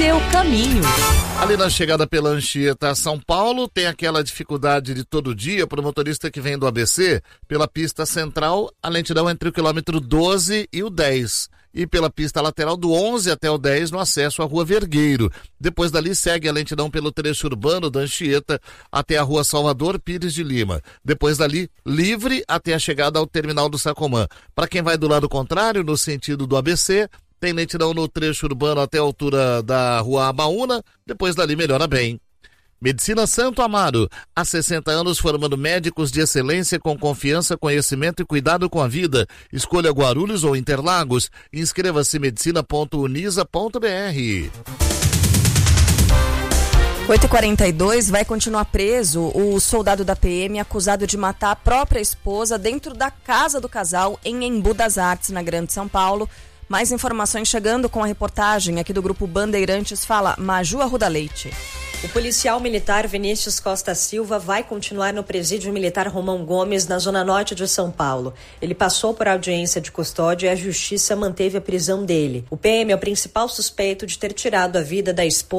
seu caminho. Ali na chegada pela Anchieta a São Paulo, tem aquela dificuldade de todo dia para o motorista que vem do ABC, pela pista central, a lentidão entre o quilômetro 12 e o 10. E pela pista lateral do 11 até o 10 no acesso à Rua Vergueiro. Depois dali segue a lentidão pelo trecho urbano da Anchieta até a Rua Salvador Pires de Lima. Depois dali, livre até a chegada ao terminal do Sacomã. Para quem vai do lado contrário, no sentido do ABC, tem lentidão no trecho urbano até a altura da Rua Abaúna. Depois dali melhora bem. Medicina Santo Amaro, há 60 anos formando médicos de excelência com confiança, conhecimento e cuidado com a vida. Escolha Guarulhos ou Interlagos. Inscreva-se medicina.unisa.br. 8h42, vai continuar preso o soldado da PM acusado de matar a própria esposa dentro da casa do casal em Embu das Artes, na Grande São Paulo. Mais informações chegando com a reportagem aqui do Grupo Bandeirantes. Fala Maju Arruda Leite. O policial militar Vinícius Costa Silva vai continuar no presídio militar Romão Gomes, na zona norte de São Paulo. Ele passou por audiência de custódia e a justiça manteve a prisão dele. O PM é o principal suspeito de ter tirado a vida da esposa